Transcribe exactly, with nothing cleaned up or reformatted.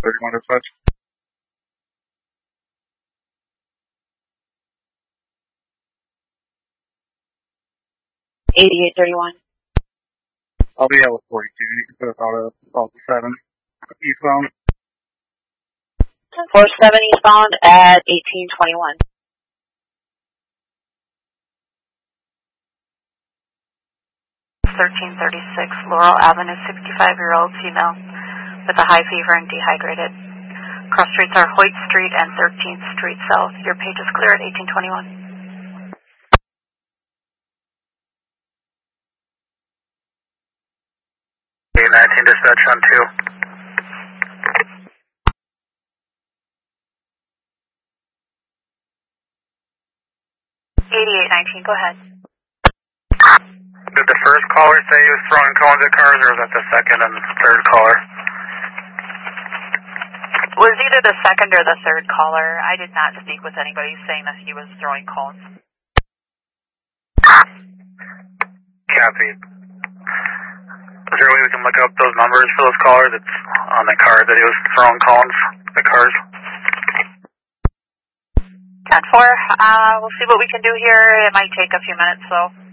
thirty-one dispatch. eighty-eight thirty-one. I'll be out with forty-two. You can put about a about seven eastbound. four seven eastbound at eighteen twenty-one. thirteen thirty-six Laurel Avenue, sixty-five-year-old female with a high fever and dehydrated. Cross streets are Hoyt Street and thirteenth Street South. Your page is clear at eighteen twenty-one. eight nineteen dispatch on two. eighty-eight nineteen, go ahead. Did the first caller say he was throwing cones at cars, or was that the second and third caller? It was either the second or the third caller. I did not speak with anybody saying that he was throwing cones. Copy. Is there a way we can look up those numbers for those callers? It's on the card that he was throwing cones at cars. ten four, uh, we'll see what we can do here. It might take a few minutes, so